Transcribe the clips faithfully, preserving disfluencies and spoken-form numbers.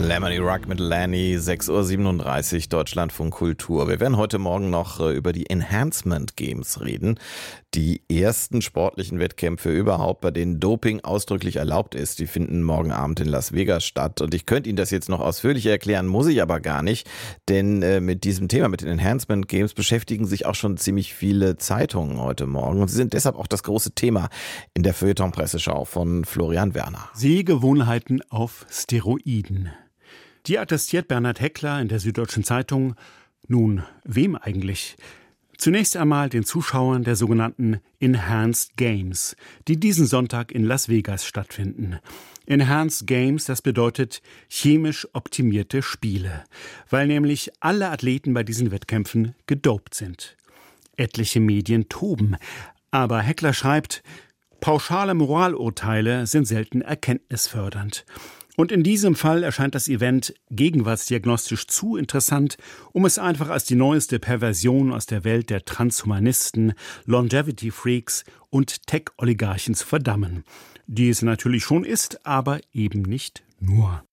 Lemony Rock mit Lanny, sechs Uhr siebenunddreißig, Deutschlandfunk Kultur. Wir werden heute Morgen noch über die Enhancement Games reden. Die ersten sportlichen Wettkämpfe überhaupt, bei denen Doping ausdrücklich erlaubt ist, die finden morgen Abend in Las Vegas statt. Und ich könnte Ihnen das jetzt noch ausführlicher erklären, muss ich aber gar nicht. Denn äh, mit diesem Thema, mit den Enhancement Games, beschäftigen sich auch schon ziemlich viele Zeitungen heute Morgen. Und sie sind deshalb auch das große Thema in der Feuilleton-Presseschau von Florian Werner. Sehgewohnheiten auf Steroiden. Die attestiert Bernhard Heckler in der Süddeutschen Zeitung. Nun, wem eigentlich? Zunächst einmal den Zuschauern der sogenannten Enhanced Games, die diesen Sonntag in Las Vegas stattfinden. Enhanced Games, das bedeutet chemisch optimierte Spiele, weil nämlich alle Athleten bei diesen Wettkämpfen gedopt sind. Etliche Medien toben, aber Heckler schreibt, pauschale Moralurteile sind selten erkenntnisfördernd. Und in diesem Fall erscheint das Event gegenwartsdiagnostisch zu interessant, um es einfach als die neueste Perversion aus der Welt der Transhumanisten, Longevity-Freaks und Tech-Oligarchen zu verdammen. Die es natürlich schon ist, aber eben nicht nur.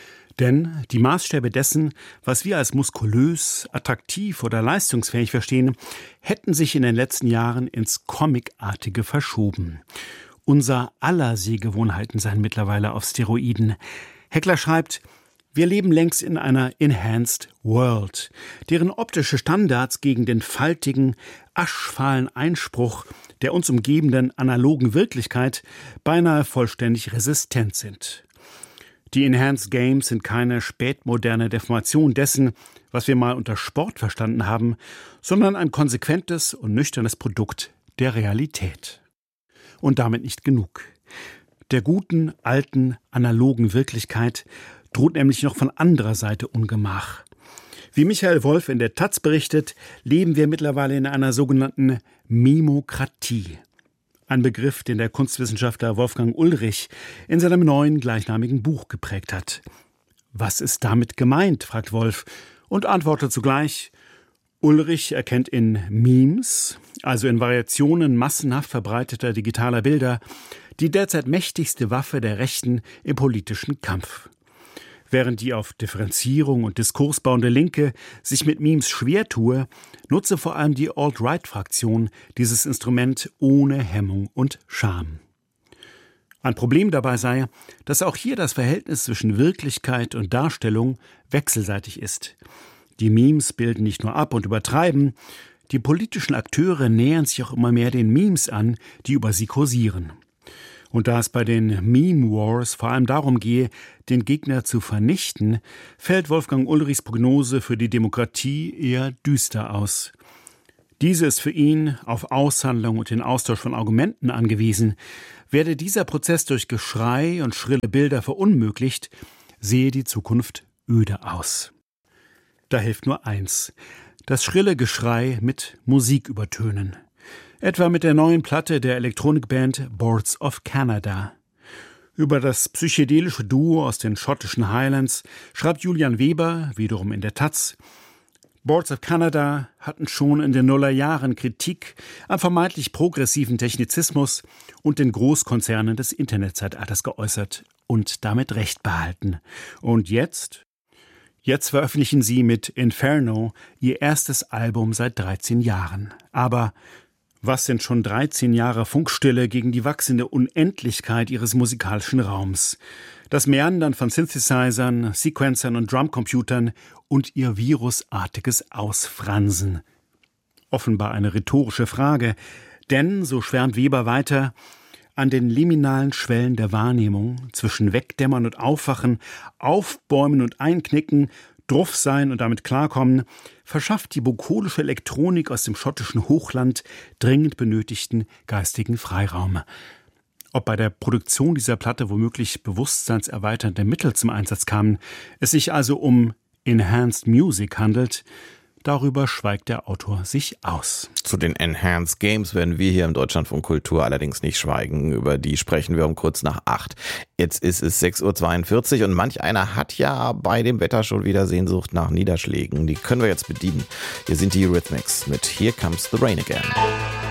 Denn die Maßstäbe dessen, was wir als muskulös, attraktiv oder leistungsfähig verstehen, hätten sich in den letzten Jahren ins Comicartige verschoben. Unser aller Sehgewohnheiten seien mittlerweile auf Steroiden. Heckler schreibt, wir leben längst in einer Enhanced World, deren optische Standards gegen den faltigen, aschfahlen Einspruch der uns umgebenden analogen Wirklichkeit beinahe vollständig resistent sind. Die Enhanced Games sind keine spätmoderne Deformation dessen, was wir mal unter Sport verstanden haben, sondern ein konsequentes und nüchternes Produkt der Realität. Und damit nicht genug. Der guten, alten, analogen Wirklichkeit droht nämlich noch von anderer Seite Ungemach. Wie Michael Wolf in der Taz berichtet, leben wir mittlerweile in einer sogenannten Memokratie. Ein Begriff, den der Kunstwissenschaftler Wolfgang Ulrich in seinem neuen gleichnamigen Buch geprägt hat. Was ist damit gemeint, fragt Wolf und antwortet zugleich, Ulrich erkennt in Memes, also in Variationen massenhaft verbreiteter digitaler Bilder, die derzeit mächtigste Waffe der Rechten im politischen Kampf. Während die auf Differenzierung und Diskurs bauende Linke sich mit Memes schwer tue, nutze vor allem die Alt-Right-Fraktion dieses Instrument ohne Hemmung und Scham. Ein Problem dabei sei, dass auch hier das Verhältnis zwischen Wirklichkeit und Darstellung wechselseitig ist. Die Memes bilden nicht nur ab und übertreiben, die politischen Akteure nähern sich auch immer mehr den Memes an, die über sie kursieren. Und da es bei den Meme Wars vor allem darum gehe, den Gegner zu vernichten, fällt Wolfgang Ulrichs Prognose für die Demokratie eher düster aus. Diese ist für ihn auf Aushandlung und den Austausch von Argumenten angewiesen. Werde dieser Prozess durch Geschrei und schrille Bilder verunmöglicht, sehe die Zukunft öde aus. Da hilft nur eins: das schrille Geschrei mit Musik übertönen. Etwa mit der neuen Platte der Elektronikband Boards of Canada. Über das psychedelische Duo aus den schottischen Highlands schreibt Julian Weber, wiederum in der Taz, Boards of Canada hatten schon in den Nullerjahren Kritik am vermeintlich progressiven Technizismus und den Großkonzernen des Internetzeitalters geäußert und damit Recht behalten. Und jetzt? Jetzt veröffentlichen sie mit Inferno ihr erstes Album seit dreizehn Jahren. Aber was sind schon dreizehn Jahre Funkstille gegen die wachsende Unendlichkeit ihres musikalischen Raums? Das Meandern von Synthesizern, Sequencern und Drumcomputern und ihr virusartiges Ausfransen. Offenbar eine rhetorische Frage, denn, so schwärmt Weber weiter, an den liminalen Schwellen der Wahrnehmung zwischen Wegdämmern und Aufwachen, Aufbäumen und Einknicken, Druff sein und damit klarkommen, verschafft die bukolische Elektronik aus dem schottischen Hochland dringend benötigten geistigen Freiraum. Ob bei der Produktion dieser Platte womöglich bewusstseinserweiternde Mittel zum Einsatz kamen, es sich also um Enhanced Music handelt, darüber schweigt der Autor sich aus. Zu den Enhanced Games werden wir hier im Deutschlandfunk Kultur allerdings nicht schweigen. Über die sprechen wir um kurz nach acht. Jetzt ist es sechs Uhr zweiundvierzig und manch einer hat ja bei dem Wetter schon wieder Sehnsucht nach Niederschlägen. Die können wir jetzt bedienen. Hier sind die Eurythmics mit Here Comes the Rain Again.